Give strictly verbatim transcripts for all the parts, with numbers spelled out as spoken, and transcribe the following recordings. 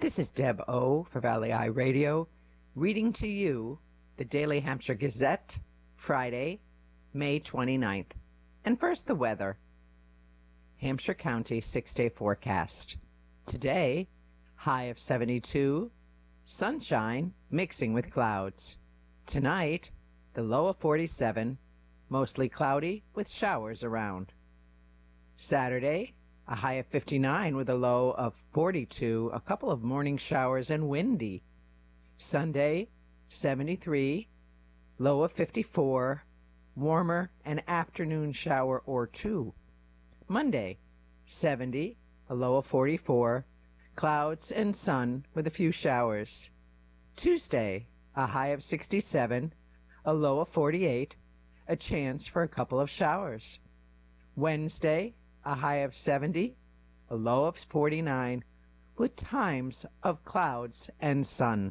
This is Deb O. for Valley Eye Radio, reading to you the Daily Hampshire Gazette, Friday, May twenty-ninth. And first, the weather. Hampshire County six-day forecast. Today, high of seventy-two, sunshine mixing with clouds. Tonight, the low of forty-seven, mostly cloudy with showers around. Saturday, a high of fifty-nine with a low of forty-two, a couple of morning showers and windy. Sunday, seventy-three, low of fifty-four, warmer, an afternoon shower or two. Monday, seventy, a low of forty-four, clouds and sun with a few showers. Tuesday, a high of sixty-seven, a low of forty-eight, a chance for a couple of showers. Wednesday, a high of seventy, a low of forty-nine, with times of clouds and sun.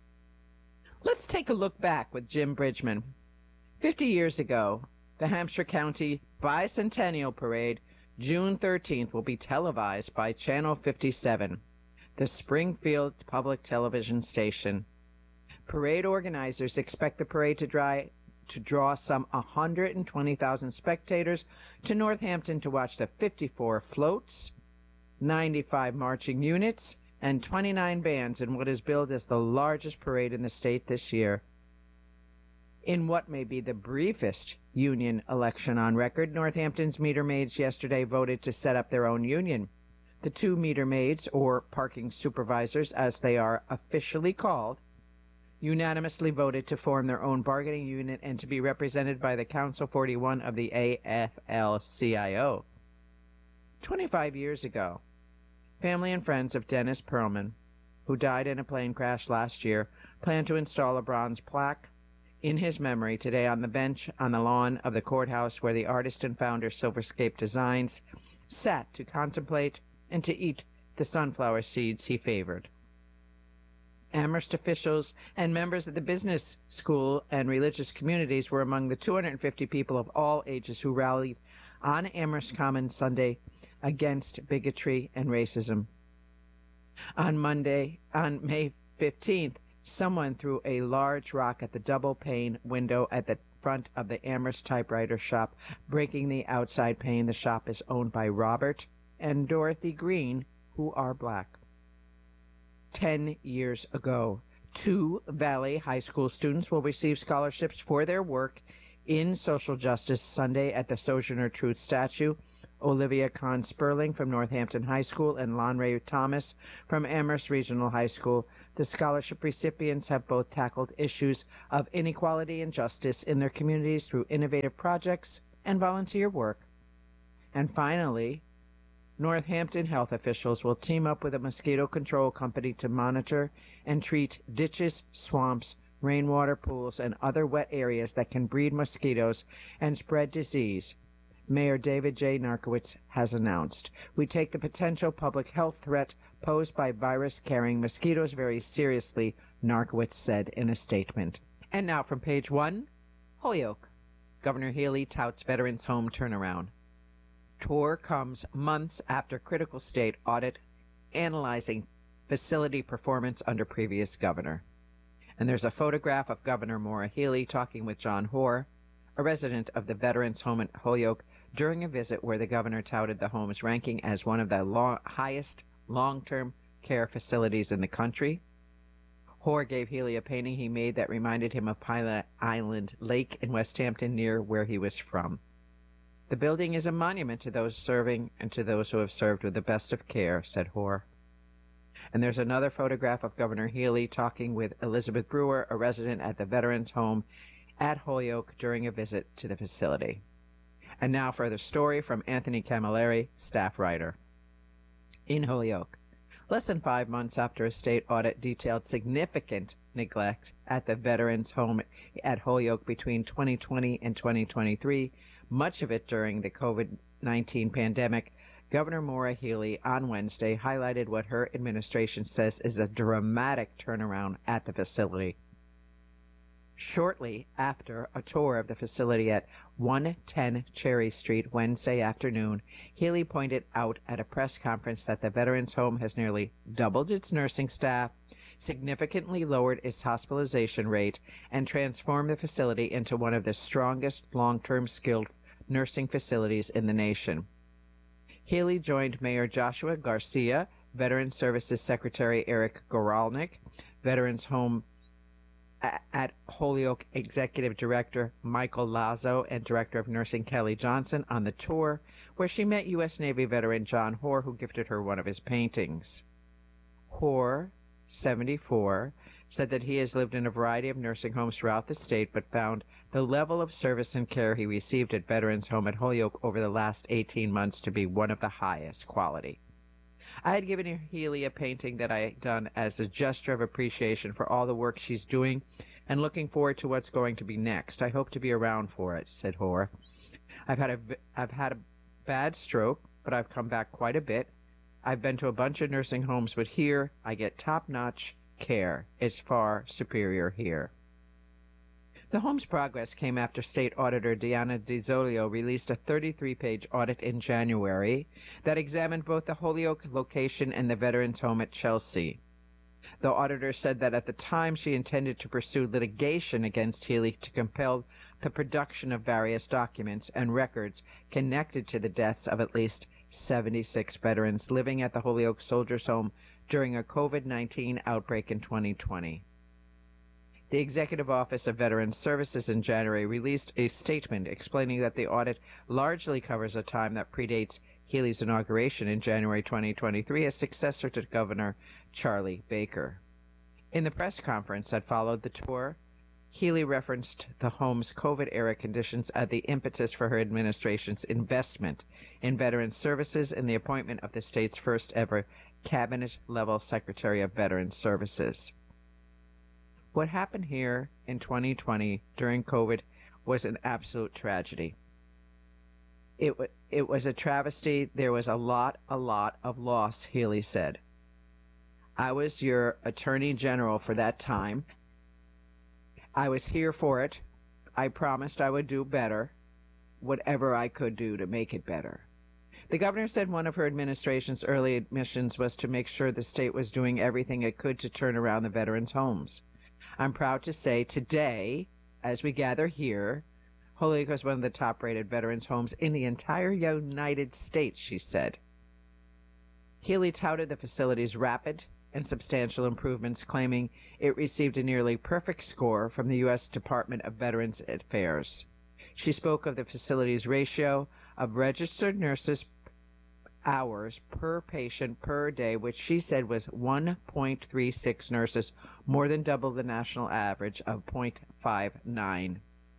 Let's take a look back with Jim Bridgman. Fifty years ago, the Hampshire County Bicentennial Parade, June thirteenth, will be televised by Channel fifty-seven, the Springfield Public Television station. Parade organizers expect the parade to dry to draw some one hundred twenty thousand spectators to Northampton to watch the fifty-four floats, ninety-five marching units, and twenty-nine bands in what is billed as the largest parade in the state this year. In what may be the briefest union election on record, Northampton's meter maids yesterday voted to set up their own union. The two meter maids, or parking supervisors as they are officially called, unanimously voted to form their own bargaining unit and to be represented by the Council forty-one of the A F L C I O. Twenty-five years ago, family and friends of Dennis Perlman, who died in a plane crash last year, planned to install a bronze plaque in his memory today on the bench on the lawn of the courthouse where the artist and founder Silverscape Designs sat to contemplate and to eat the sunflower seeds he favored. Amherst officials and members of the business school and religious communities were among the two hundred fifty people of all ages who rallied on Amherst Common Sunday against bigotry and racism. On Monday, on May fifteenth, someone threw a large rock at the double-pane window at the front of the Amherst typewriter shop, breaking the outside pane. The shop is owned by Robert and Dorothy Green, who are black. Ten years ago, two Valley High School students will receive scholarships for their work in social justice Sunday at the Sojourner Truth statue. Olivia Kahn Sperling from Northampton High School and Lonray Thomas from Amherst Regional High School. The scholarship recipients have both tackled issues of inequality and justice in their communities through innovative projects and volunteer work. And finally, Northampton health officials will team up with a mosquito control company to monitor and treat ditches, swamps, rainwater pools, and other wet areas that can breed mosquitoes and spread disease. Mayor David J. Narkowitz has announced. We take the potential public health threat posed by virus-carrying mosquitoes very seriously, Narkowitz said in a statement. And now from page one, Holyoke. Governor Healy touts Veterans Home turnaround. Tour comes months after critical state audit analyzing facility performance under previous governor. And there's a photograph of Governor Maura Healey talking with John Hoare, a resident of the Veterans Home at Holyoke, during a visit where the governor touted the home's ranking as one of the long, highest long-term care facilities in the country. Hoare gave Healey a painting he made that reminded him of Pilot Island Lake in West Hampton, near where he was from. The building is a monument to those serving and to those who have served with the best of care, said Hoare. And there's another photograph of Governor Healey talking with Elizabeth Brewer, a resident at the Veterans Home at Holyoke, during a visit to the facility. And now for the story from Anthony Camilleri, staff writer. In Holyoke, less than five months after a state audit detailed significant neglect at the Veterans Home at Holyoke between twenty twenty and twenty twenty-three, much of it during the COVID nineteen pandemic, Governor Maura Healey on Wednesday highlighted what her administration says is a dramatic turnaround at the facility. Shortly after a tour of the facility at one ten Cherry Street Wednesday afternoon, Healy pointed out at a press conference that the Veterans Home has nearly doubled its nursing staff, significantly lowered its hospitalization rate, and transformed the facility into one of the strongest long-term skilled nursing facilities in the nation. Healy joined Mayor Joshua Garcia, Veterans Services Secretary Eric Goralnik, Veterans Home at Holyoke Executive Director Michael Lazo and Director of Nursing Kelly Johnson on the tour, where she met U S Navy veteran John Hoare, who gifted her one of his paintings. Hoare, seventy-four, said that he has lived in a variety of nursing homes throughout the state, but found the level of service and care he received at Veterans Home at Holyoke over the last eighteen months to be one of the highest quality. I had given Healy a painting that I had done as a gesture of appreciation for all the work she's doing and looking forward to what's going to be next. I hope to be around for it, said Hoare. I've had a, I've had a bad stroke, but I've come back quite a bit. I've been to a bunch of nursing homes, but here I get top-notch care. It's far superior here. The home's progress came after State Auditor Diana DiZolio released a thirty-three page audit in January that examined both the Holyoke location and the Veterans Home at Chelsea. The auditor said that at the time she intended to pursue litigation against Healy to compel the production of various documents and records connected to the deaths of at least seventy-six veterans living at the Holyoke Soldiers' Home during a COVID nineteen outbreak in twenty twenty. The Executive Office of Veterans Services in January released a statement explaining that the audit largely covers a time that predates Healy's inauguration in January twenty twenty-three as successor to Governor Charlie Baker. In the press conference that followed the tour, Healy referenced the home's COVID-era conditions as the impetus for her administration's investment in veterans services and the appointment of the state's first-ever cabinet-level Secretary of Veterans Services. What happened here in twenty twenty during COVID was an absolute tragedy. It, w- it was a travesty. There was a lot, a lot of loss, Healy said. I was your Attorney General for that time. I was here for it. I promised I would do better, whatever I could do to make it better. The governor said one of her administration's early missions was to make sure the state was doing everything it could to turn around the veterans' homes. I'm proud to say today, as we gather here, Holyoke was one of the top-rated veterans' homes in the entire United States, she said. Healy touted the facility's rapid and substantial improvements, claiming it received a nearly perfect score from the U S Department of Veterans Affairs. She spoke of the facility's ratio of registered nurses hours per patient per day, which she said was one point three six nurses, more than double the national average of zero point five nine.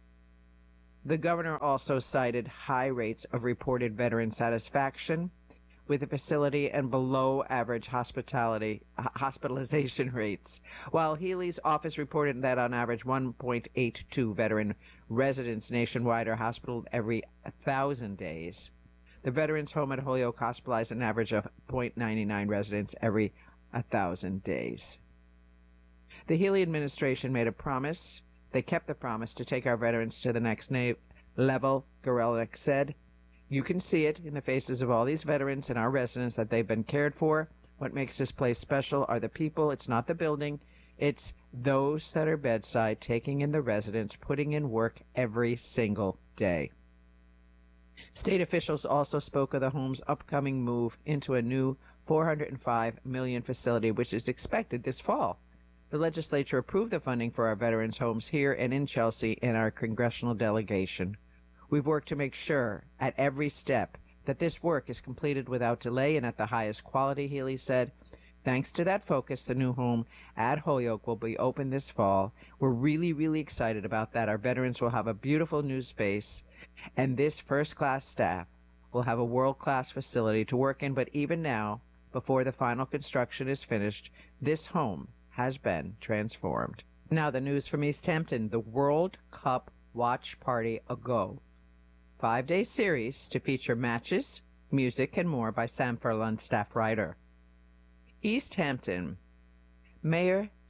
The governor also cited high rates of reported veteran satisfaction with the facility and below average hospitality hospitalization rates, while Healy's office reported that on average one point eight two veteran residents nationwide are hospitalized every one thousand days. The Veterans Home at Holyoke hospitalized an average of zero point nine nine residents every one thousand days. The Healy administration made a promise. They kept the promise to take our veterans to the next na- level, Gorelick said. You can see it in the faces of all these veterans and our residents that they've been cared for. What makes this place special are the people. It's not the building. It's those that are bedside, taking in the residents, putting in work every single day. State officials also spoke of the home's upcoming move into a new four hundred five million dollars facility, which is expected this fall. The legislature approved the funding for our veterans' homes here and in Chelsea in our congressional delegation. We've worked to make sure at every step that this work is completed without delay and at the highest quality, Healy said. Thanks to that focus, the new home at Holyoke will be open this fall. We're really, really excited about that. Our veterans will have a beautiful new space, and this first-class staff will have a world-class facility to work in. But even now, before the final construction is finished, this home has been transformed. Now the news from East Hampton. The World Cup Watch Party A-Go. Five-day series to feature matches, music, and more by Sam Furlong, staff writer. East Hampton. Mayor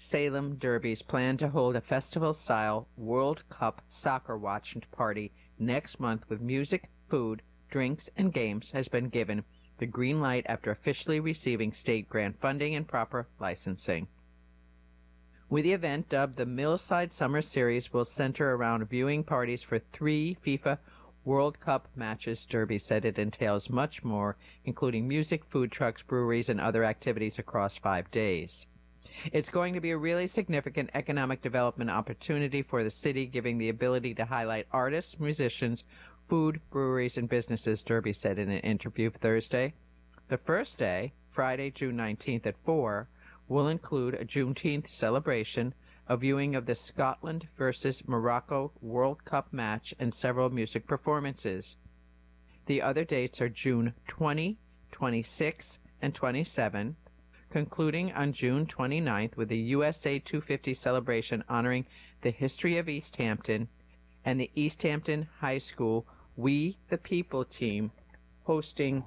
Salem Derbies plan to hold a festival-style World Cup soccer watch party next month with music, food, drinks, and games has been given the green light after officially receiving state grant funding and proper licensing. With the event dubbed the Millside Summer Series will center around viewing parties for three FIFA World Cup matches. Derby said it entails much more, including music, food trucks, breweries, and other activities across five days. It's going to be a really significant economic development opportunity for the city, giving the ability to highlight artists, musicians, food, breweries, and businesses, Derby said in an interview Thursday. The first day, Friday, June nineteenth at four, will include a Juneteenth celebration, a viewing of the Scotland versus Morocco World Cup match, and several music performances. The other dates are June twentieth, twenty-sixth, and twenty-seventh, concluding on June twenty-ninth with the U S A two fifty celebration honoring the history of East Hampton and the East Hampton High School We the People team hosting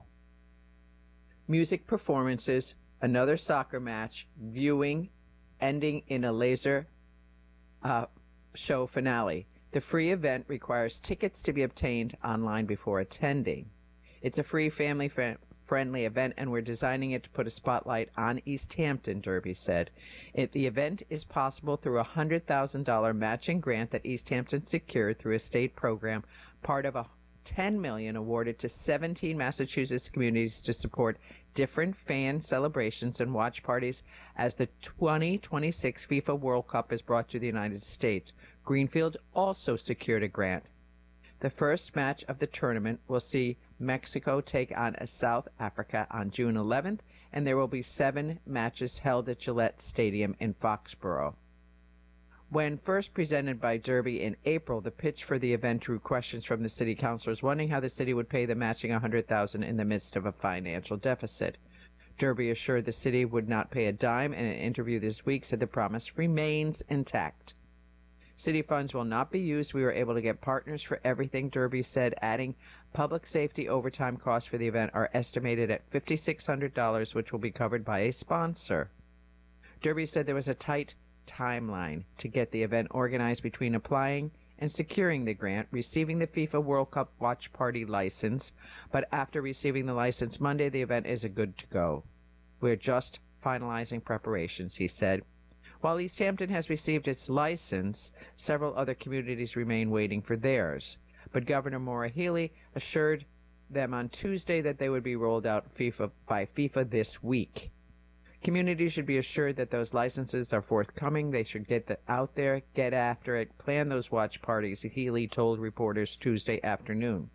music performances, another soccer match, viewing, ending in a laser uh, show finale. The free event requires tickets to be obtained online before attending. It's a free family-friendly event, and we're designing it to put a spotlight on East Hampton, Derby said. It, the event is possible through a one hundred thousand dollars matching grant that East Hampton secured through a state program, part of a ten million dollars awarded to seventeen Massachusetts communities to support different fan celebrations and watch parties as the twenty twenty-six FIFA World Cup is brought to the United States. Greenfield also secured a grant. The first match of the tournament will see Mexico take on South Africa on June eleventh, and there will be seven matches held at Gillette Stadium in Foxborough. When first presented by Derby in April, the pitch for the event drew questions from the city councilors wondering how the city would pay the matching one hundred thousand dollars in the midst of a financial deficit. Derby assured the city would not pay a dime, and in an interview this week said the promise remains intact. City funds will not be used. We were able to get partners for everything, Derby said, adding public safety overtime costs for the event are estimated at five thousand six hundred dollars, which will be covered by a sponsor. Derby said there was a tight timeline to get the event organized between applying and securing the grant, receiving the FIFA World Cup Watch Party license, but after receiving the license Monday, the event is good to go. We're just finalizing preparations, he said. While East Hampton has received its license, several other communities remain waiting for theirs, but Governor Maura Healey assured them on Tuesday that they would be rolled out FIFA by FIFA this week. Communities should be assured that those licenses are forthcoming. They should get the, out there, get after it, plan those watch parties, Healy told reporters Tuesday afternoon.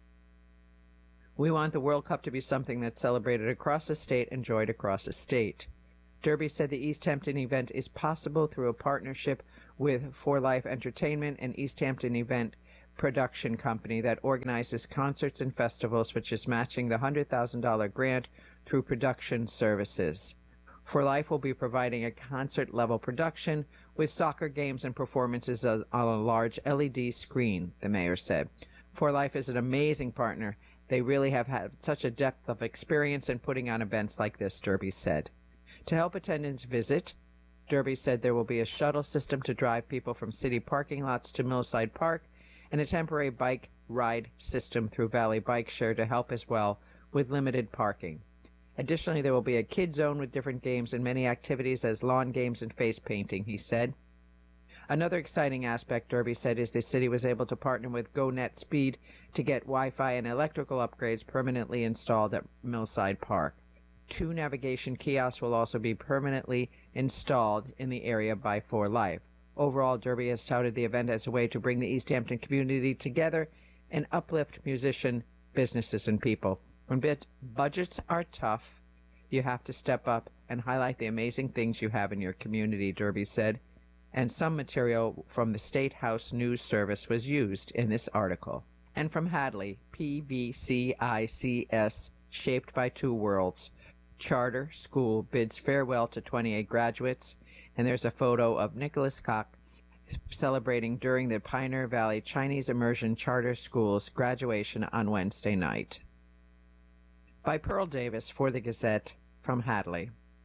We want the World Cup to be something that's celebrated across the state, enjoyed across the state. Derby said the East Hampton event is possible through a partnership with For Life Entertainment, an East Hampton event production company that organizes concerts and festivals, which is matching the one hundred thousand dollars grant through production services. For Life will be providing a concert-level production with soccer games and performances on a large L E D screen, the mayor said. For Life is an amazing partner. They really have had such a depth of experience in putting on events like this, Derby said. To help attendants visit, Derby said there will be a shuttle system to drive people from city parking lots to Millside Park and a temporary bike ride system through Valley Bike Share to help as well with limited parking. Additionally, there will be a kid zone with different games and many activities as lawn games and face painting, he said. Another exciting aspect, Derby said, is the city was able to partner with GoNet Speed to get Wi-Fi and electrical upgrades permanently installed at Millside Park. Two navigation kiosks will also be permanently installed in the area by For Life. Overall, Derby has touted the event as a way to bring the East Hampton community together and uplift musician businesses and people. When budgets are tough, you have to step up and highlight the amazing things you have in your community, Derby said, and some material from the State House News Service was used in this article. And from Hadley, P V C I C S, Shaped by Two Worlds, charter school bids farewell to twenty-eight graduates, and there's a photo of Nicholas Koch celebrating during the Pioneer Valley Chinese Immersion Charter School's graduation on Wednesday night. By Pearl Davis for the Gazette from Hadley.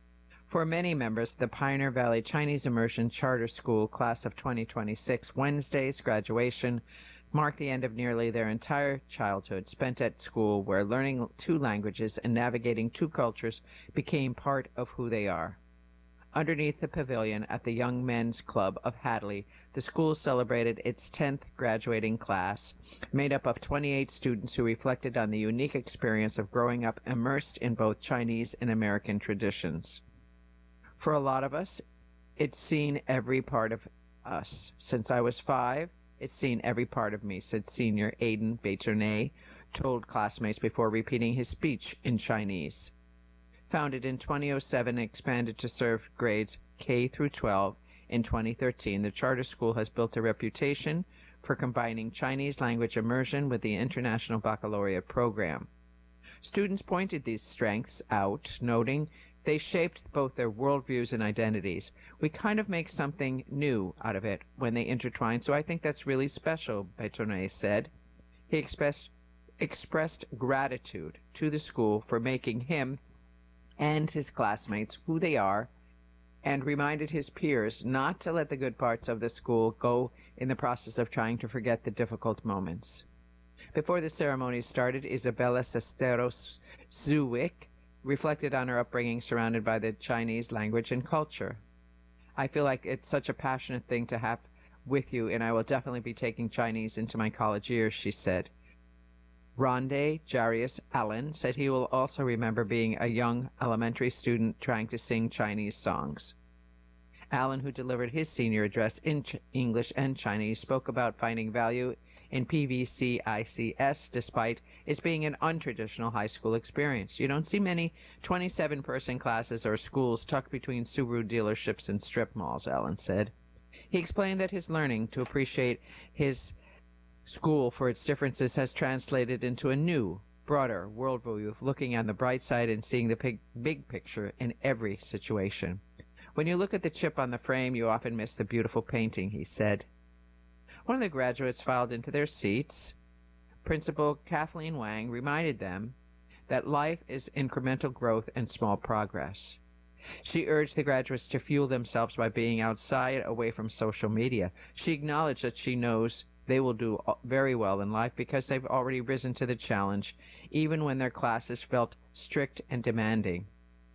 For many members of the Pioneer Valley Chinese Immersion Charter School class of twenty twenty-six, Wednesday's graduation marked the end of nearly their entire childhood spent at school, where learning two languages and navigating two cultures became part of who they are. Underneath the pavilion at the Young Men's Club of Hadley, the school celebrated its tenth graduating class, made up of twenty-eight students who reflected on the unique experience of growing up immersed in both Chinese and American traditions. For a lot of us, it's seen every part of us. Since I was five, it's seen every part of me, said senior Aidan Bétourné, told classmates before repeating his speech in Chinese. Founded in twenty oh seven and expanded to serve grades K through twelve in twenty thirteen, the charter school has built a reputation for combining Chinese language immersion with the International Baccalaureate program. Students pointed these strengths out, noting they shaped both their worldviews and identities. We kind of make something new out of it when they intertwine, so I think that's really special, Bétourné said. He expressed, expressed gratitude to the school for making him and his classmates who they are, and reminded his peers not to let the good parts of the school go in the process of trying to forget the difficult moments. Before the ceremony started, Isabella Sesteros Zwick reflected on her upbringing surrounded by the Chinese language and culture. I feel like it's such a passionate thing to have with you, and I will definitely be taking Chinese into my college years, she said. Rondé Jarius Allen said he will also remember being a young elementary student trying to sing Chinese songs. Allen, who delivered his senior address in Ch- English and Chinese, spoke about finding value in P V C I C S despite its being an untraditional high school experience. You don't see many twenty-seven person classes or schools tucked between Subaru dealerships and strip malls, Allen said. He explained that his learning to appreciate his school for its differences has translated into a new, broader worldview of looking on the bright side and seeing the big, big picture in every situation. When you look at the chip on the frame, you often miss the beautiful painting, he said. One of the graduates filed into their seats. Principal Kathleen Wang reminded them that life is incremental growth and small progress. She urged the graduates to fuel themselves by being outside, away from social media. She acknowledged that she knows they will do very well in life because they've already risen to the challenge, even when their classes felt strict and demanding.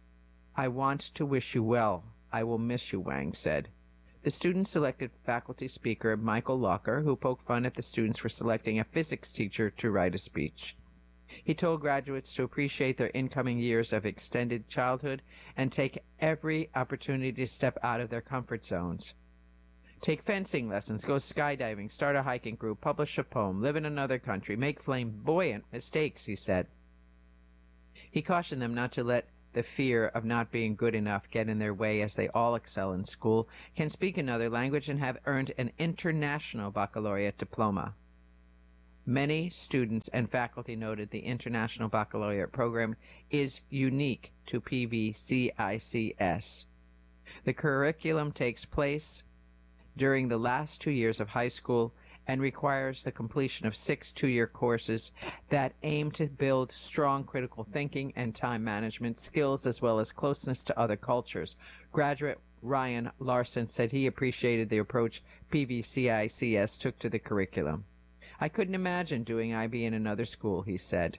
I want to wish you well. I will miss you, Wang said. The students selected faculty speaker Michael Locker, who poked fun at the students for selecting a physics teacher to write a speech. He told graduates to appreciate their incoming years of extended childhood and take every opportunity to step out of their comfort zones. Take fencing lessons, go skydiving, start a hiking group, publish a poem, live in another country, make flamboyant mistakes, he said. He cautioned them not to let the fear of not being good enough get in their way, as they all excel in school, can speak another language, and have earned an international baccalaureate diploma. Many students and faculty noted the International Baccalaureate program is unique to P V C I C S. The curriculum takes place during the last two years of high school and requires the completion of six two-year courses that aim to build strong critical thinking and time management skills, as well as closeness to other cultures. Graduate Ryan Larson said he appreciated the approach P V C I C S took to the curriculum. I couldn't imagine doing I B in another school, he said.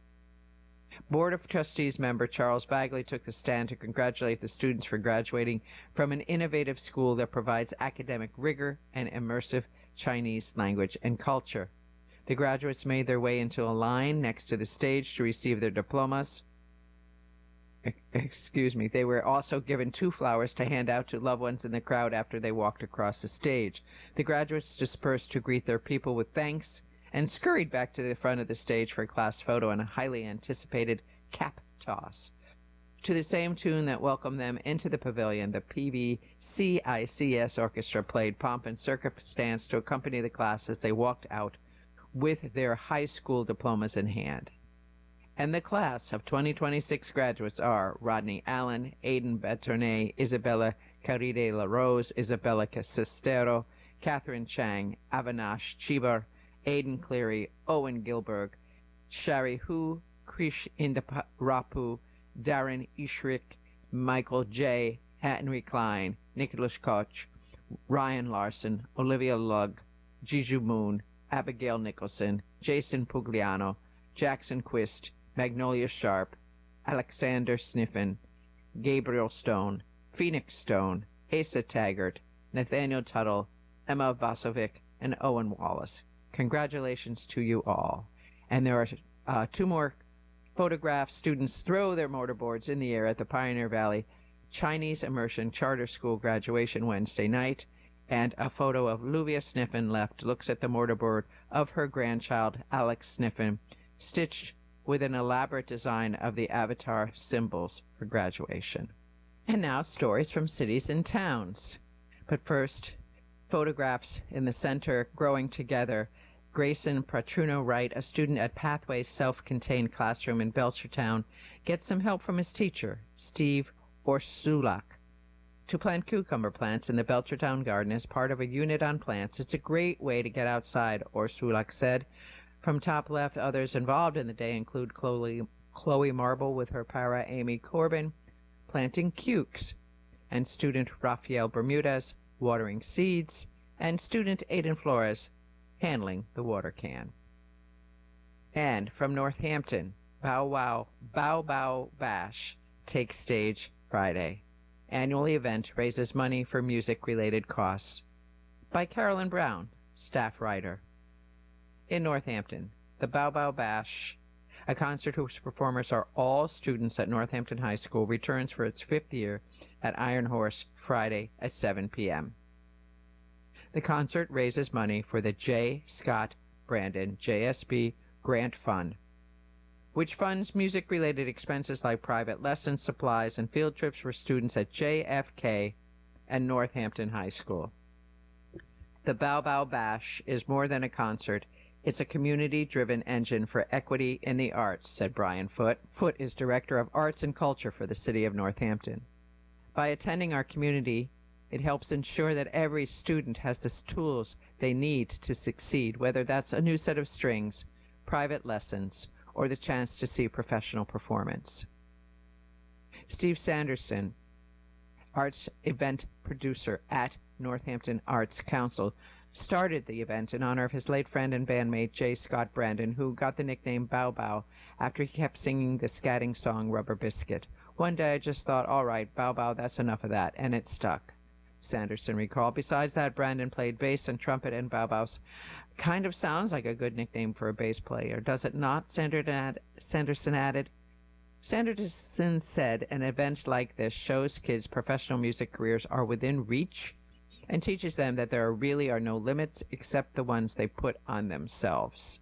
Board of Trustees member Charles Bagley took the stand to congratulate the students for graduating from an innovative school that provides academic rigor and immersive Chinese language and culture. The graduates made their way into a line next to the stage to receive their diplomas. Excuse me. They were also given two flowers to hand out to loved ones in the crowd after they walked across the stage. The graduates dispersed to greet their people with thanks and scurried back to the front of the stage for a class photo and a highly anticipated cap toss. To the same tune that welcomed them into the pavilion, the P V C I C S orchestra played Pomp and Circumstance to accompany the class as they walked out with their high school diplomas in hand. And the class of twenty twenty-six graduates are Rodney Allen, Aidan Bétourné, Isabella Caride La Rose, Isabella Sestero, Catherine Chang, Avinash Chibar, Aidan Cleary, Owen Gilberg, Shari Hu, Krish Indaparapu, Darren Ishrik, Michael J., Henry Klein, Nicholas Koch, Ryan Larson, Olivia Lugg, Jiju Moon, Abigail Nicholson, Jason Pugliano, Jackson Quist, Magnolia Sharp, Alexander Sniffen, Gabriel Stone, Phoenix Stone, Asa Taggart, Nathaniel Tuttle, Emma Vasovic, and Owen Wallace. Congratulations to you all. And there are uh, two more photographs. Students throw their mortarboards in the air at the Pioneer Valley Chinese Immersion Charter School graduation Wednesday night, and a photo of Luvia Sniffen left looks at the mortarboard of her grandchild, Alex Sniffen, stitched with an elaborate design of the avatar symbols for graduation. And now stories from cities and towns. But first, photographs in the center growing together. Grayson Pratruno Wright, a student at Pathways self-contained classroom in Belchertown, gets some help from his teacher, Steve Orsulak, to plant cucumber plants in the Belchertown garden as part of a unit on plants. It's a great way to get outside, Orsulak said. From top left, others involved in the day include Chloe, Chloe Marble with her para Amy Corbin planting cukes, and student Rafael Bermudez watering seeds, and student Aiden Flores handling the water can. And from Northampton, Bow Wow Bow Bow Bash takes stage Friday. Annual event raises money for music-related costs. By Carolyn Brown, staff writer. In Northampton, the Bow Bow Bash, a concert whose performers are all students at Northampton High School, returns for its fifth year at Iron Horse Friday at seven p m The concert raises money for the J. Scott Brandon J S B Grant Fund, which funds music-related expenses like private lessons, supplies, and field trips for students at J F K and Northampton High School. The Bow Bow Bash is more than a concert. It's a community-driven engine for equity in the arts, said Brian Foote. Foote is Director of Arts and Culture for the City of Northampton. By attending our community, it helps ensure that every student has the tools they need to succeed, whether that's a new set of strings, private lessons, or the chance to see professional performance. Steve Sanderson, arts event producer at Northampton Arts Council, started the event in honor of his late friend and bandmate J. Scott Brandon, who got the nickname Bow Bow after he kept singing the scatting song Rubber Biscuit. One day I just thought, all right, Bow Bow, that's enough of that, and it stuck, Sanderson recalled. Besides that, Brandon played bass and trumpet, and Bow Bow's kind of sounds like a good nickname for a bass player, does it not? Sanderson added. Sanderson said an event like this shows kids professional music careers are within reach and teaches them that there really are no limits except the ones they put on themselves.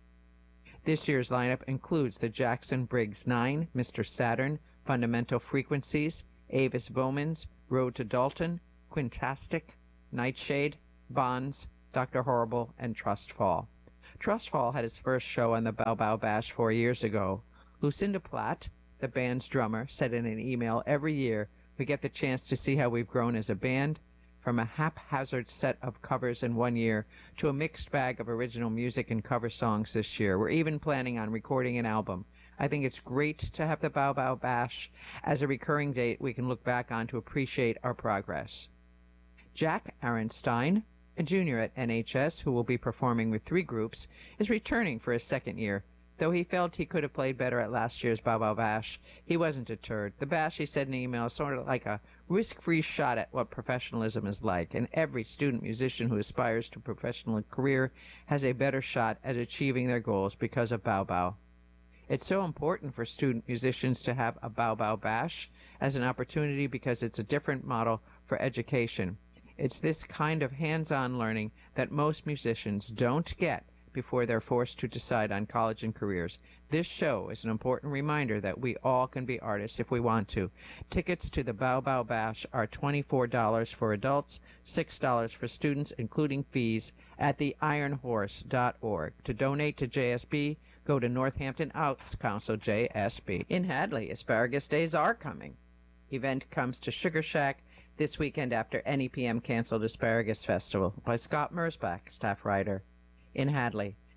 This year's lineup includes the Jackson Briggs Nine, Mister Saturn, Fundamental Frequencies, Avis Bowmans, Road to Dalton, Quintastic, Nightshade, Bonds, Doctor Horrible, and Trust Fall. Trust Fall had his first show on the Bow Bow Bash four years ago. Lucinda Platt, the band's drummer, said in an email, every year we get the chance to see how we've grown as a band, from a haphazard set of covers in one year to a mixed bag of original music and cover songs this year. We're even planning on recording an album. I think it's great to have the Bow Bow Bash as a recurring date we can look back on to appreciate our progress. Jack Arenstein, a junior at N H S who will be performing with three groups, is returning for his second year. Though he felt he could have played better at last year's Bow Bow Bash, he wasn't deterred. The Bash, he said in an email, is sort of like a risk-free shot at what professionalism is like, and every student musician who aspires to a professional career has a better shot at achieving their goals because of Bow Bow. It's so important for student musicians to have a Bow Bow Bash as an opportunity because it's a different model for education. It's this kind of hands-on learning that most musicians don't get before they're forced to decide on college and careers. This show is an important reminder that we all can be artists if we want to. Tickets to the Bow Bow Bash are twenty-four dollars for adults, six dollars for students, including fees, at the iron horse dot org. To donate to J S B, go to Northampton Arts Council, J S B. In Hadley, Asparagus Days are coming. Event comes to Sugar Shack this weekend after N E P M canceled Asparagus Festival by Scott Mersbach, staff writer. In Hadley,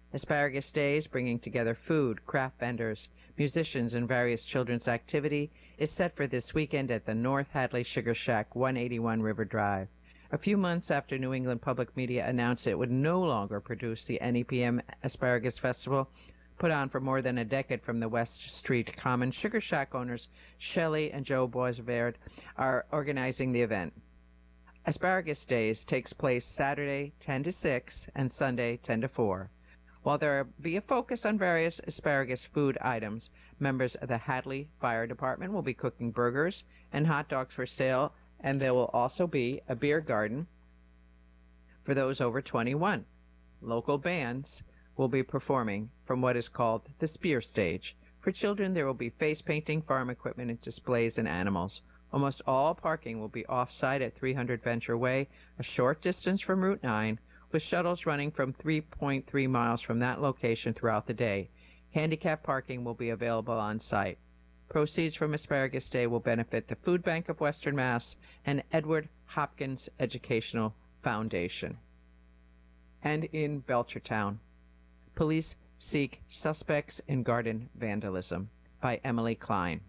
Asparagus Days, bringing together food, craft vendors, musicians, and various children's activity, is set for this weekend at the North Hadley Sugar Shack, one eighty-one River Drive. A few months after New England Public Media announced it would no longer produce the N E P M Asparagus Festival, put on for more than a decade from the West Street Common, Sugar Shack owners Shelley and Joe Boisverd are organizing the event. Asparagus Days takes place Saturday ten to six and Sunday ten to four. While there will be a focus on various asparagus food items, members of the Hadley Fire Department will be cooking burgers and hot dogs for sale, and there will also be a beer garden for those over twenty-one. Local bands will be performing from what is called the Spear Stage. For children, there will be face painting, farm equipment, and displays and animals. Almost all parking will be off-site at three hundred Venture Way, a short distance from Route nine, with shuttles running from three point three miles from that location throughout the day. Handicap parking will be available on site. Proceeds from Asparagus Day will benefit the Food Bank of Western Mass and Edward Hopkins Educational Foundation. And in Belchertown, police seek suspects in garden vandalism, by Emily Klein.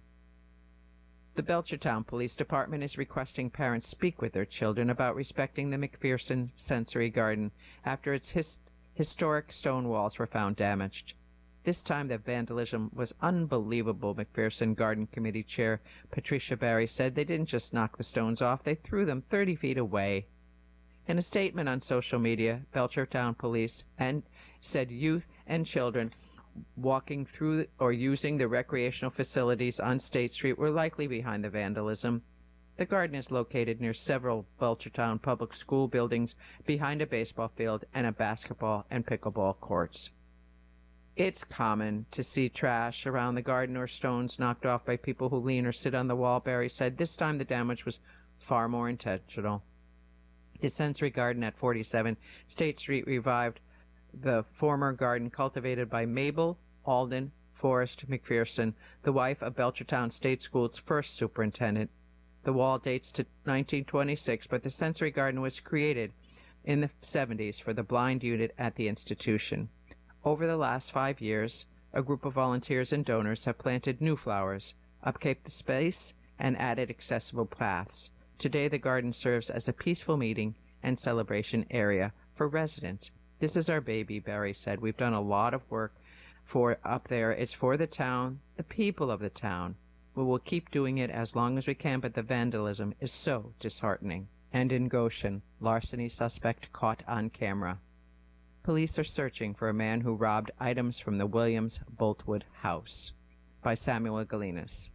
The Belchertown Police Department is requesting parents speak with their children about respecting the McPherson Sensory Garden after its his historic stone walls were found damaged. This time the vandalism was unbelievable, McPherson Garden Committee Chair Patricia Barry said. They didn't just knock the stones off, they threw them thirty feet away. In a statement on social media, Belchertown Police and said youth and children walking through or using the recreational facilities on State Street were likely behind the vandalism. The garden is located near several Belchertown public school buildings, behind a baseball field and a basketball and pickleball courts. It's common to see trash around the garden or stones knocked off by people who lean or sit on the wall, Barry said. This time the damage was far more intentional. The Sensory Garden at forty-seven State Street revived the former garden cultivated by Mabel Alden Forrest McPherson, the wife of Belchertown State School's first superintendent. The wall dates to nineteen twenty-six, but the Sensory Garden was created in the seventies for the blind unit at the institution. Over the last five years, a group of volunteers and donors have planted new flowers, upkept the space, and added accessible paths. Today, the garden serves as a peaceful meeting and celebration area for residents. This is our baby, Barry said. We've done a lot of work for up there. It's for the town, the people of the town. We will keep doing it as long as we can, but the vandalism is so disheartening. And in Goshen, larceny suspect caught on camera. Police are searching for a man who robbed items from the Williams Boltwood house, by Samuel Galinas.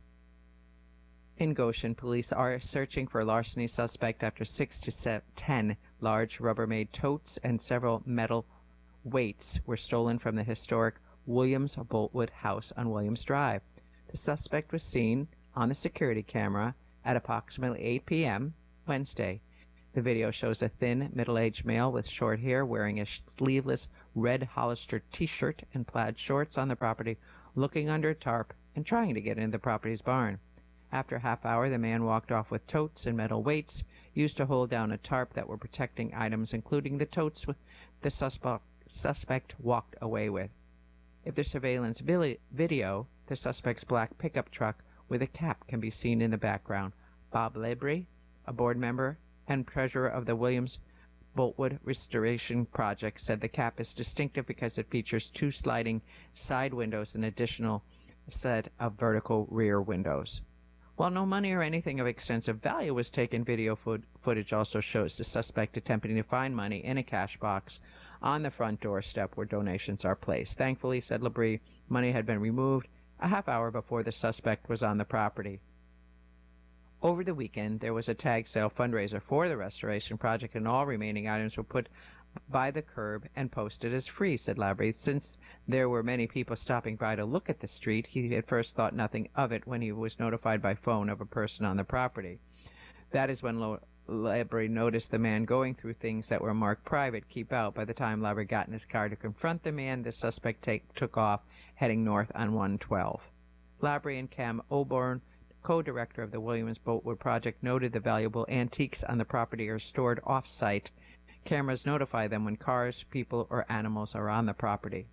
In Goshen, police are searching for a larceny suspect after six to ten large Rubbermaid totes and several metal weights were stolen from the historic Williams Boltwood house on Williams Drive. The suspect was seen on the security camera at approximately eight p m Wednesday. The video shows a thin, middle-aged male with short hair wearing a sleeveless red Hollister t-shirt and plaid shorts on the property, looking under a tarp and trying to get into the property's barn. After a half hour, the man walked off with totes and metal weights used to hold down a tarp that were protecting items, including the totes the suspect, suspect walked away with. If the surveillance video, the suspect's black pickup truck with a cap can be seen in the background. Bob Labrie, a board member and treasurer of the Williams Boltwood Restoration Project, said the cap is distinctive because it features two sliding side windows and an additional set of vertical rear windows. While no money or anything of extensive value was taken, video foot footage also shows the suspect attempting to find money in a cash box on the front doorstep where donations are placed. Thankfully, said Labrie, money had been removed a half hour before the suspect was on the property. Over the weekend, there was a tag sale fundraiser for the restoration project, and all remaining items were put by the curb and posted as free, said Labrie. Since there were many people stopping by to look at the street, he at first thought nothing of it when he was notified by phone of a person on the property. That is when Lo Labrie noticed the man going through things that were marked private, keep out. By the time Labrie got in his car to confront the man, the suspect take, took off, heading north on one twelve. Labrie and Cam Oborn, co-director of the Williams Boltwood Project, noted the valuable antiques on the property are stored off-site. Cameras notify them when cars, people, or animals are on the property.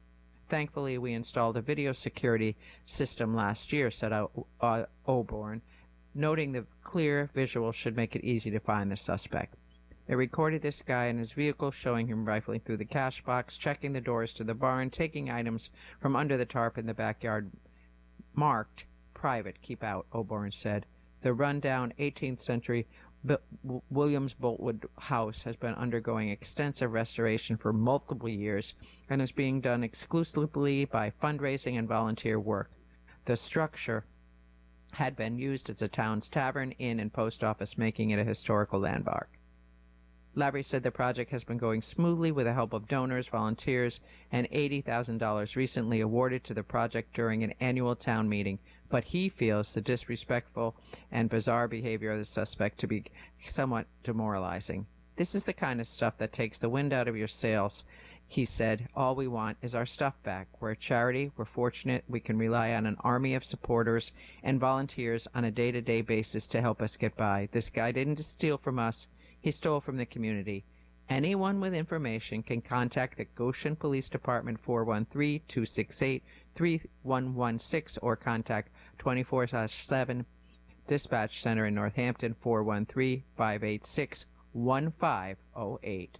Thankfully, we installed a video security system last year, said uh, Oborn, noting the clear visual should make it easy to find the suspect. It recorded this guy in his vehicle, showing him rifling through the cash box, checking the doors to the barn, taking items from under the tarp in the backyard marked private, keep out, Oborn said. The rundown eighteenth century B- Williams Boltwood house has been undergoing extensive restoration for multiple years and is being done exclusively by fundraising and volunteer work. The structure had been used as the town's tavern, inn, and post office, making it a historical landmark. Lavery said the project has been going smoothly with the help of donors, volunteers, and eighty thousand dollars recently awarded to the project during an annual town meeting, but he feels the disrespectful and bizarre behavior of the suspect to be somewhat demoralizing. This is the kind of stuff that takes the wind out of your sails, he said. All we want is our stuff back. We're a charity. We're fortunate we can rely on an army of supporters and volunteers on a day-to-day basis to help us get by. This guy didn't steal from us. He stole from the community. Anyone with information can contact the Goshen Police Department four one three, two six eight, three one one six or contact twenty-four seven Dispatch Center in Northampton four one three, five eight six, one five zero eight.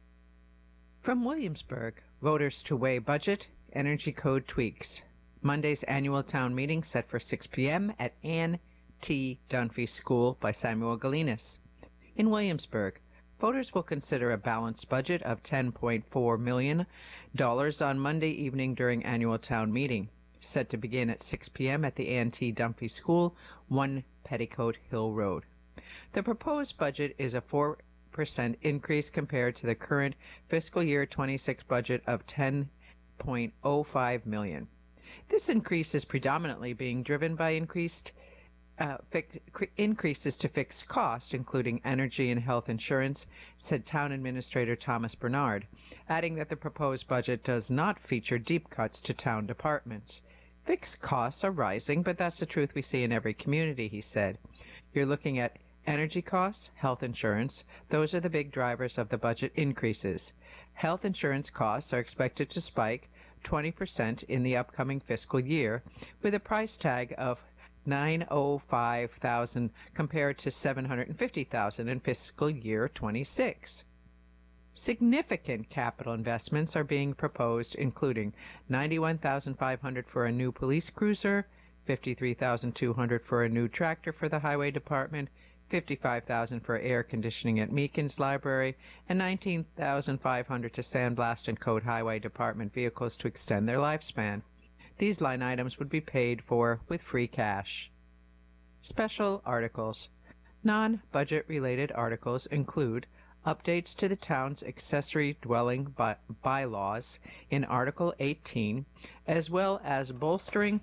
From Williamsburg, voters to weigh budget, energy code tweaks. Monday's annual town meeting set for six p.m. at Ann T. Dunphy School by Samuel Galinas. In Williamsburg, voters will consider a balanced budget of ten point four million dollars on Monday evening during annual town meeting, set to begin at six p.m. at the Ann T. Dunphy School, one Petticoat Hill Road. The proposed budget is a four percent increase compared to the current fiscal year twenty-six budget of ten point oh five million dollars. This increase is predominantly being driven by increased Uh, fix, increases to fixed costs, including energy and health insurance, said Town Administrator Thomas Bernard, adding that the proposed budget does not feature deep cuts to town departments. Fixed costs are rising, but that's the truth we see in every community, he said. You're looking at energy costs, health insurance. Those are the big drivers of the budget increases. Health insurance costs are expected to spike twenty percent in the upcoming fiscal year, with a price tag of nine hundred five thousand dollars compared to seven hundred fifty thousand dollars in fiscal year twenty-six. Significant capital investments are being proposed, including ninety-one thousand five hundred dollars for a new police cruiser, fifty-three thousand two hundred dollars for a new tractor for the highway department, fifty-five thousand dollars for air conditioning at Meekins Library, and nineteen thousand five hundred dollars to sandblast and coat highway department vehicles to extend their lifespan. These line items would be paid for with free cash. Special articles. Non-budget related articles include updates to the town's accessory dwelling by bylaws in Article eighteen, as well as bolstering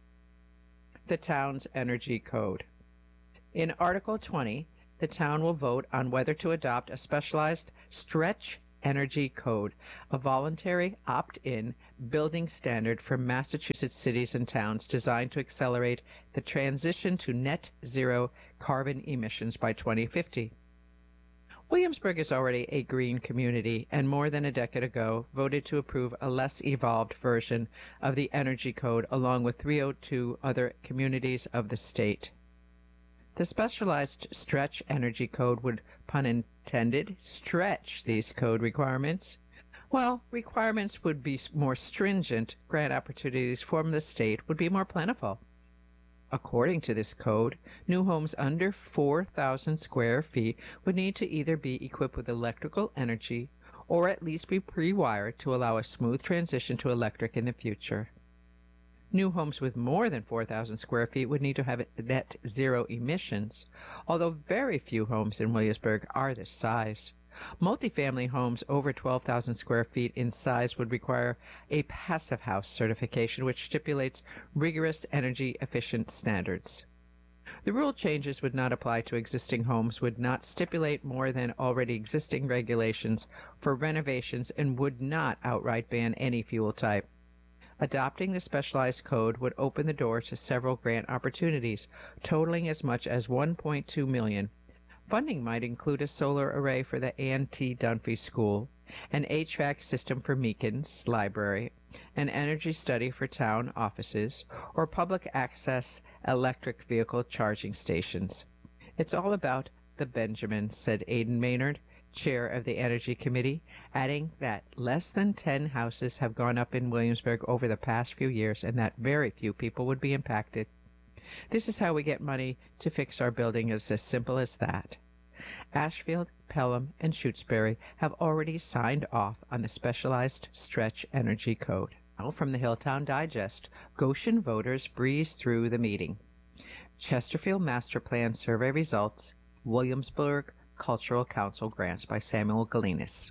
the town's energy code. In Article twenty, the town will vote on whether to adopt a specialized stretch energy code, a voluntary opt-in building standard for Massachusetts cities and towns designed to accelerate the transition to net zero carbon emissions by twenty fifty. Williamsburg is already a green community and more than a decade ago voted to approve a less evolved version of the energy code along with three hundred two other communities of the state. The specialized stretch energy code would, pun intended, stretch these code requirements. While requirements would be more stringent, grant opportunities from the state would be more plentiful. According to this code, new homes under four thousand square feet would need to either be equipped with electrical energy or at least be pre-wired to allow a smooth transition to electric in the future. New homes with more than four thousand square feet would need to have net zero emissions, although very few homes in Williamsburg are this size. Multifamily homes over twelve thousand square feet in size would require a Passive House certification, which stipulates rigorous energy-efficient standards. The rule changes would not apply to existing homes, would not stipulate more than already existing regulations for renovations, and would not outright ban any fuel type. Adopting the specialized code would open the door to several grant opportunities, totaling as much as one point two million dollars. Funding might include a solar array for the Ann T. Dunphy School, an H V A C system for Meekins Library, an energy study for town offices, or public access electric vehicle charging stations. It's all about the Benjamins, said Aidan Maynard, chair of the Energy Committee, adding that less than ten houses have gone up in Williamsburg over the past few years and that very few people would be impacted. This is how we get money to fix our building. Is as simple as that. Ashfield, Pelham, and Shutesbury have already signed off on the specialized stretch energy code. Now from the Hilltown Digest, Goshen voters breezed through the meeting. Chesterfield Master Plan Survey Results, Williamsburg Cultural Council Grants by Samuel Galinas.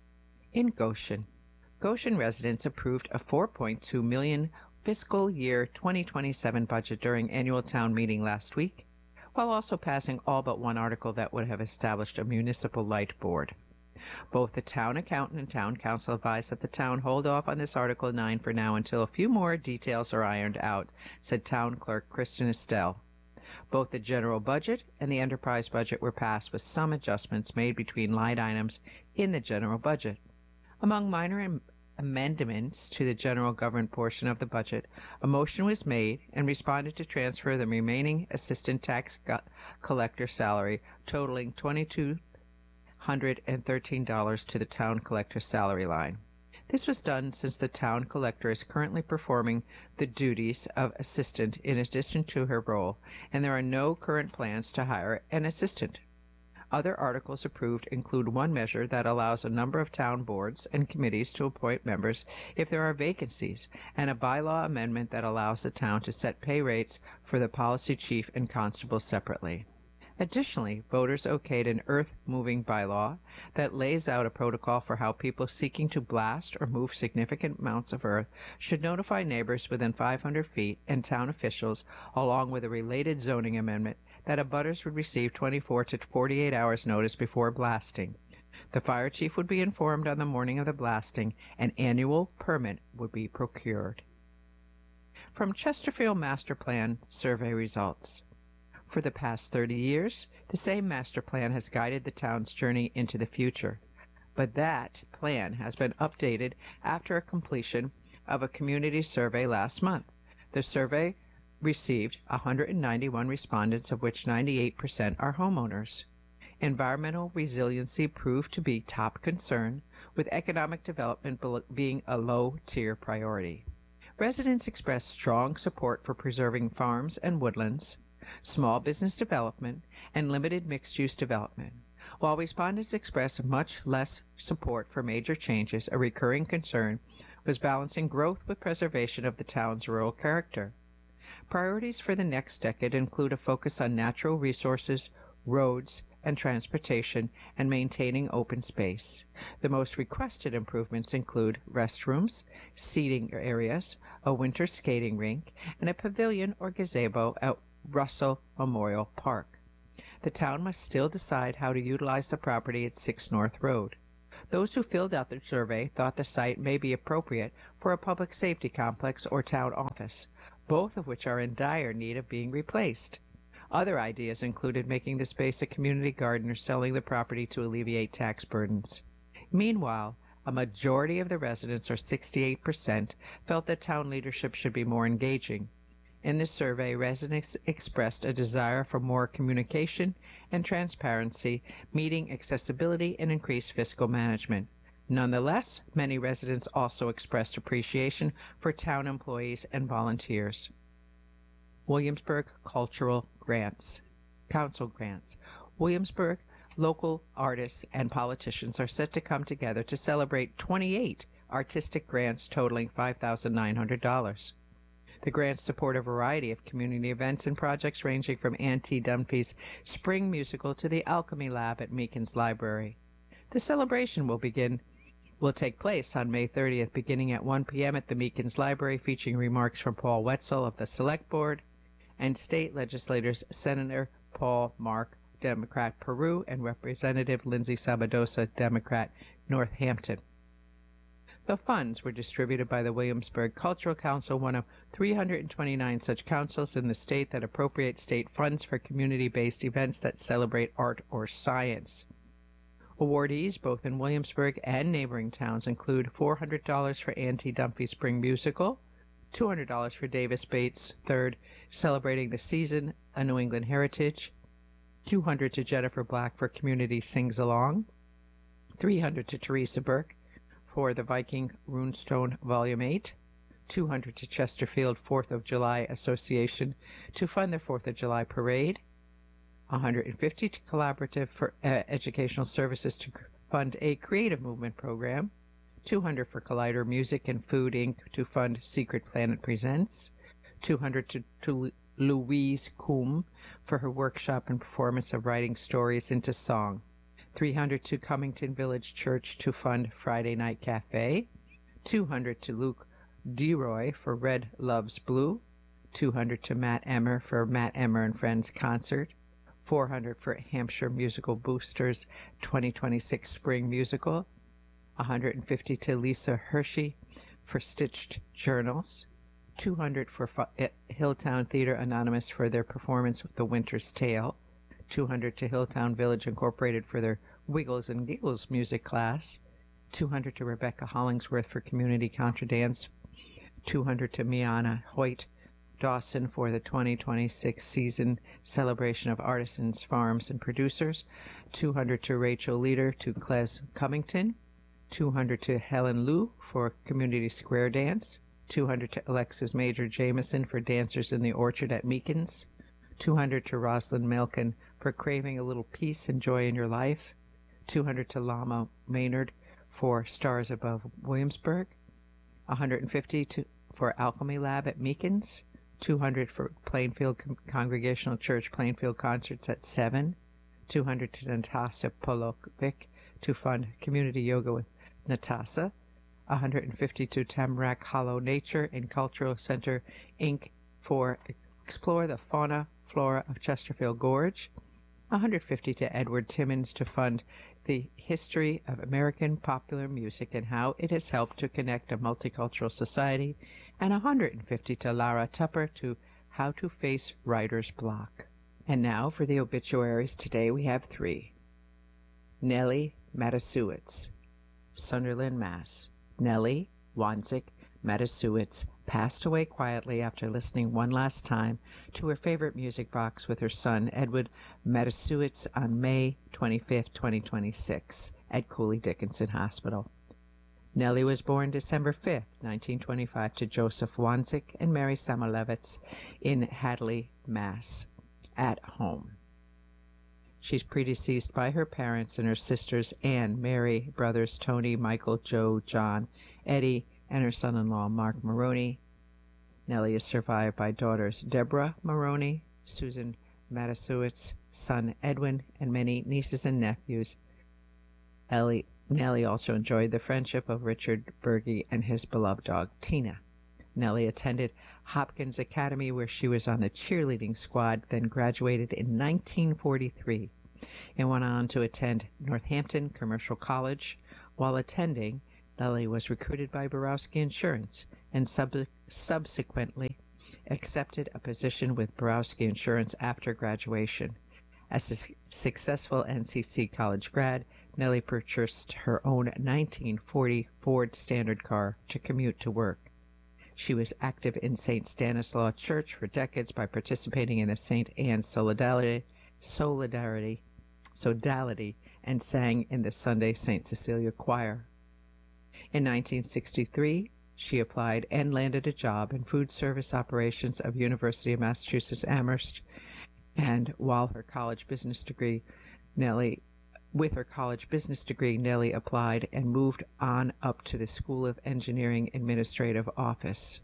In Goshen, Goshen residents approved a four point two million dollars fiscal year twenty twenty-seven budget during annual town meeting last week, while also passing all but one article that would have established a municipal light board. Both the town accountant and town council advised that the town hold off on this Article nine for now until a few more details are ironed out, said Town Clerk Kristen Estelle. Both the general budget and the enterprise budget were passed with some adjustments made between line items in the general budget. Among minor am- amendments to the general government portion of the budget, a motion was made and responded to transfer the remaining assistant tax go- collector salary totaling two thousand two hundred thirteen dollars to the town collector salary line. This was done since the town collector is currently performing the duties of assistant in addition to her role, and there are no current plans to hire an assistant. Other articles approved include one measure that allows a number of town boards and committees to appoint members if there are vacancies, and a bylaw amendment that allows the town to set pay rates for the policy chief and constable separately. Additionally, voters okayed an earth-moving bylaw that lays out a protocol for how people seeking to blast or move significant amounts of earth should notify neighbors within five hundred feet and town officials, along with a related zoning amendment that abutters would receive twenty-four to forty-eight hours notice before blasting. The fire chief would be informed on the morning of the blasting. An annual permit would be procured. From Chesterfield Master Plan Survey Results. For the past thirty years, the same master plan has guided the town's journey into the future, but that plan has been updated after a completion of a community survey last month. The survey received one hundred ninety-one respondents, of which ninety-eight percent are homeowners. Environmental resiliency proved to be top concern, with economic development being a low-tier priority. Residents expressed strong support for preserving farms and woodlands, small business development, and limited mixed-use development. While respondents expressed much less support for major changes, a recurring concern was balancing growth with preservation of the town's rural character. Priorities for the next decade include a focus on natural resources, roads, and transportation, and maintaining open space. The most requested improvements include restrooms, seating areas, a winter skating rink, and a pavilion or gazebo at Russell Memorial Park. The town must still decide how to utilize the property at six North Road. Those who filled out the survey thought the site may be appropriate for a public safety complex or town office, both of which are in dire need of being replaced. Other ideas included making the space a community garden or selling the property to alleviate tax burdens. Meanwhile, a majority of the residents, or sixty-eight percent, felt that town leadership should be more engaging. In the survey, residents expressed a desire for more communication and transparency, meeting accessibility and increased fiscal management. Nonetheless, many residents also expressed appreciation for town employees and volunteers. Williamsburg Cultural Grants, Council Grants. Williamsburg local artists and politicians are set to come together to celebrate twenty-eight artistic grants totaling five thousand nine hundred dollars. The grants support a variety of community events and projects ranging from Auntie Dunphy's Spring Musical to the Alchemy Lab at Meekins Library. The celebration will begin will take place on May thirtieth, beginning at one p.m. at the Meekins Library, featuring remarks from Paul Wetzel of the Select Board and state legislators Senator Paul Mark, Democrat Peru, and Representative Lindsay Sabadosa, Democrat Northampton. The funds were distributed by the Williamsburg Cultural Council, one of three hundred twenty-nine such councils in the state that appropriate state funds for community-based events that celebrate art or science. Awardees, both in Williamsburg and neighboring towns, include four hundred dollars for Auntie Dumpy Spring Musical, two hundred dollars for Davis Bates third, celebrating the season, A New England Heritage, two hundred dollars to Jennifer Black for Community Sings Along, three hundred dollars to Teresa Burke for the Viking Runestone Volume eight, two hundred dollars to Chesterfield fourth of July Association to fund their fourth of July Parade, one hundred fifty dollars to Collaborative for uh, Educational Services to fund a creative movement program, two hundred dollars for Collider Music and Food Incorporated to fund Secret Planet Presents, two hundred dollars to, to Louise Coombe for her workshop and performance of writing stories into song, three hundred dollars to Cummington Village Church to fund Friday Night Cafe, two hundred dollars to Luke DeRoy for Red Loves Blue, two hundred dollars to Matt Emmer for Matt Emmer and Friends Concert, four hundred dollars for Hampshire Musical Boosters twenty twenty-six Spring Musical, one hundred fifty dollars to Lisa Hershey for Stitched Journals, two hundred dollars for F- Hilltown Theater Anonymous for their performance with The Winter's Tale, two hundred dollars to Hilltown Village Incorporated for their Wiggles and Giggles music class, two hundred dollars to Rebecca Hollingsworth for Community Contra Dance, two hundred dollars to Miana Hoyt Dawson for the twenty twenty-six season celebration of artisans, farms, and producers, two hundred dollars to Rachel Leader to Cles Cummington, two hundred dollars to Helen Liu for Community Square Dance, two hundred dollars to Alexis Major Jameson for Dancers in the Orchard at Meekins, two hundred dollars to Rosalind Malkin for Craving a Little Peace and Joy in Your Life, two hundred dollars to Lama Maynard for Stars Above Williamsburg, one hundred fifty dollars to, for Alchemy Lab at Meekins, two hundred dollars for Plainfield Con- Congregational Church Plainfield Concerts at seven, two hundred dollars to Natasha Polovic to fund Community Yoga with Natasha, one hundred fifty dollars to Tamarack Hollow Nature and Cultural Center, Incorporated for Explore the Fauna, Flora of Chesterfield Gorge, one hundred fifty dollars to Edward Timmons to fund the history of American popular music and how it has helped to connect a multicultural society, and one hundred fifty dollars to Lara Tupper to How to Face Writer's Block. And now for the obituaries. Today we have three. Nellie Matasiewicz, Sunderland, Mass. Nellie Wanzik Matasiewicz passed away quietly after listening one last time to her favorite music box with her son, Edward Matasiewicz, on May twenty-fifth, twenty twenty-six, at Cooley Dickinson Hospital. Nellie was born December fifth, nineteen twenty-five, to Joseph Wanzik and Mary Samalevitz in Hadley, Mass. At home. She's predeceased by her parents and her sisters Anne, Mary, brothers Tony, Michael, Joe, John, Eddie, and her son-in-law Mark Maroney. Nellie is survived by daughters Deborah Maroney, Susan Matasiewicz, son Edwin, and many nieces and nephews. Ellie, Nellie also enjoyed the friendship of Richard Berge and his beloved dog Tina. Nellie attended Hopkins Academy, where she was on the cheerleading squad, then graduated in nineteen forty-three and went on to attend Northampton Commercial College. While attending, Nellie was recruited by Borowski Insurance and sub- subsequently accepted a position with Borowski Insurance after graduation. As a su- successful N C C college grad, Nellie purchased her own nineteen forty Ford Standard car to commute to work. She was active in Saint Stanislaus Church for decades by participating in the Saint Anne's Solidarity, Solidarity, Sodality, and sang in the Sunday Saint Cecilia Choir. In nineteen sixty-three, she applied and landed a job in food service operations of University of Massachusetts Amherst, and while her college business degree, Nellie With her college business degree, Nellie applied and moved on up to the School of Engineering Administrative Office.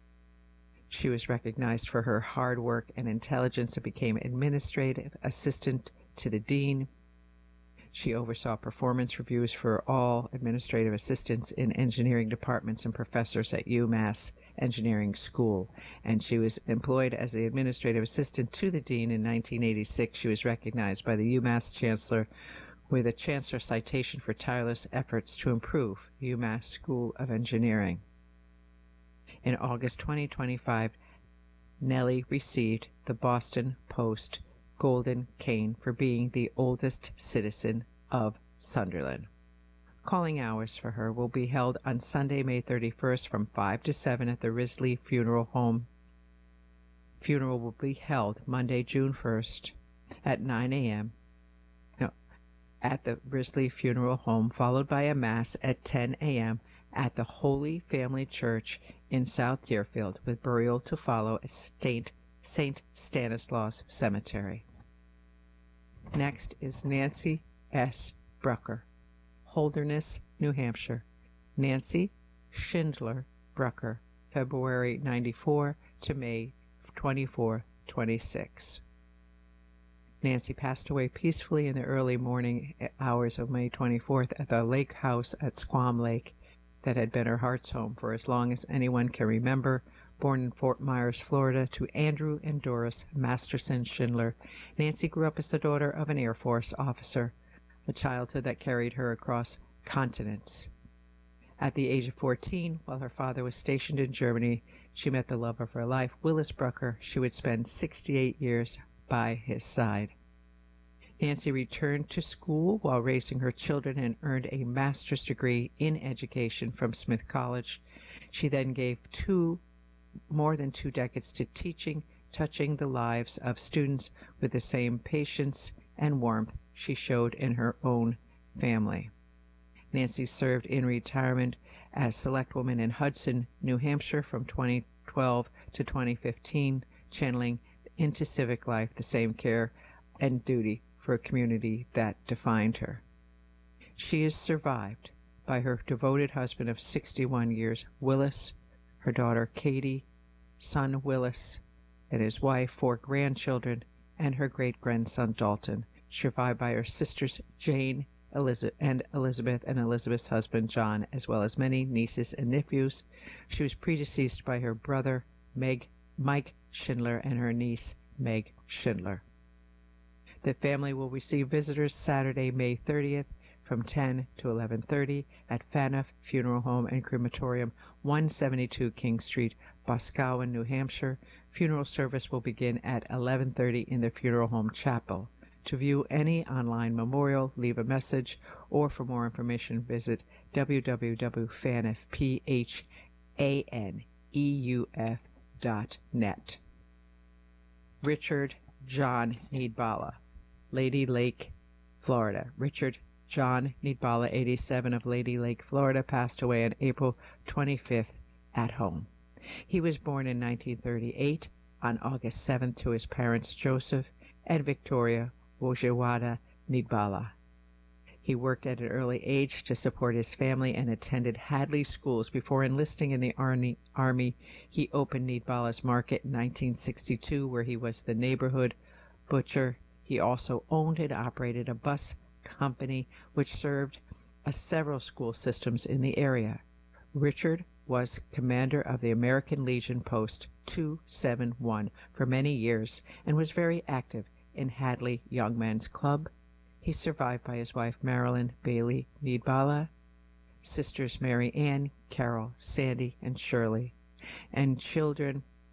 She was recognized for her hard work and intelligence and became administrative assistant to the dean. She oversaw performance reviews for all administrative assistants in engineering departments and professors at UMass Engineering School, and she was employed as the administrative assistant to the dean in nineteen eighty-six. She was recognized by the UMass Chancellor with a Chancellor Citation for tireless efforts to improve the UMass School of Engineering. In August twenty twenty-five, Nellie received the Boston Post Golden Cane for being the oldest citizen of Sunderland. Calling hours for her will be held on Sunday, May thirty-first from five to seven at the Risley Funeral Home. Funeral will be held Monday, June first at nine a.m. No, at the Risley Funeral Home, followed by a Mass at ten a.m. at the Holy Family Church in South Deerfield, with burial to follow at Saint Saint Stanislaus Cemetery. Next is Nancy S. Brucker, Holderness, New Hampshire. Nancy Schindler Brucker, February ninety-four to May twenty-fourth, twenty-six. Nancy passed away peacefully in the early morning hours of May twenty-fourth at the lake house at Squam Lake that had been her heart's home for as long as anyone can remember. Born in Fort Myers, Florida, to Andrew and Doris Masterson Schindler, Nancy grew up as the daughter of an Air Force officer, a childhood that carried her across continents. At the age of fourteen, while her father was stationed in Germany, she met the love of her life, Willis Brucker. She would spend sixty-eight years by his side. Nancy returned to school while raising her children and earned a master's degree in education from Smith College. She then gave two, more than two decades to teaching, touching the lives of students with the same patience and warmth she showed in her own family. Nancy served in retirement as selectwoman in Hudson, New Hampshire from twenty twelve to twenty fifteen, channeling into civic life the same care and duty for a community that defined her. She is survived by her devoted husband of sixty-one years, Willis, her daughter Katie, son Willis, and his wife, four grandchildren, and her great-grandson Dalton, survived by her sisters Jane Elizabeth, and Elizabeth and Elizabeth's husband John, as well as many nieces and nephews. She was predeceased by her brother Meg, Mike Schindler, and her niece Meg Schindler. The family will receive visitors Saturday, May thirtieth from ten to eleven thirty at Phaneuf Funeral Home and Crematorium, one seventy-two King Street, Boscawen, New Hampshire. Funeral service will begin at eleven thirty in the Funeral Home Chapel. To view any online memorial, leave a message, or for more information, visit w w w dot phaneuf dot net. Richard John Needballa, Lady Lake, Florida. Richard John Needballa, eighty-seven, of Lady Lake, Florida, passed away on April twenty-fifth at home. He was born in nineteen thirty-eight on August seventh to his parents Joseph and Victoria Wojewada Needballa. He worked at an early age to support his family and attended Hadley schools. Before enlisting in the Army, Army he opened Needballa's Market in nineteen sixty-two, where he was the neighborhood butcher. He also owned and operated a bus company which served uh, several school systems in the area. Richard was commander of the American Legion Post two seventy-one for many years and was very active in Hadley Young Men's Club. He's survived by his wife Marilyn Bailey Needballa, sisters Mary Ann, Carol, Sandy, and Shirley, and children